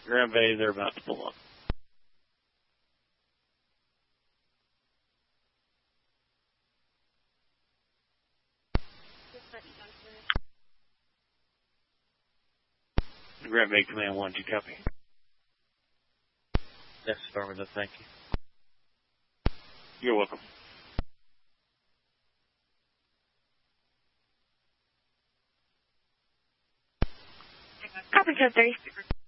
Grand Bay, they're about to pull up. Grand Bay Command 1, do you copy? Yes, affirmative, thank you. You're welcome. Copy code 30.